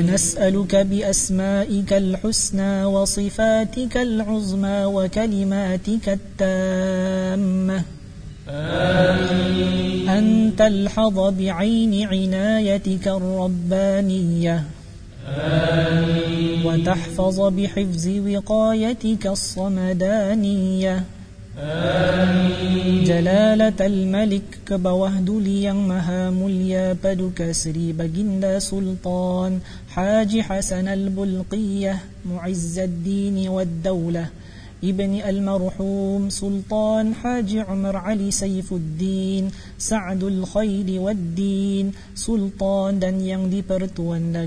ونسألك بأسمائك الحسنى وصفاتك العظمى وكلماتك التامة أن تلحظ بعين عنايتك الربانية وتحفظ بحفظ وقايتك الصمدانية جلالة الملك كبوهدلي yang maha mulia paduka Sri Baginda Sultan Haji Hasan al-Bulqiyah Mu'izzaddin wad-Daulah Ibni al-Marhum Sultan Haji Umar Ali Saifuddin Sa'dul Khairi wad-Din Sultan dan yang dipertuan